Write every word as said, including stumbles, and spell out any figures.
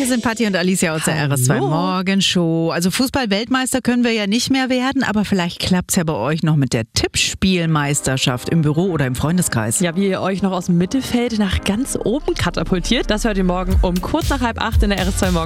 hier sind Patti und Alicia aus der R S zwei Morgenshow. Also Fußball-Weltmeister können wir ja nicht mehr werden, aber vielleicht klappt es ja bei euch noch mit der Tippspielmeisterschaft im Büro oder im Freundeskreis. Ja, wie ihr euch noch aus dem Mittelfeld nach ganz oben katapultiert, das hört ihr morgen um kurz nach halb acht in der R S zwei Morgen.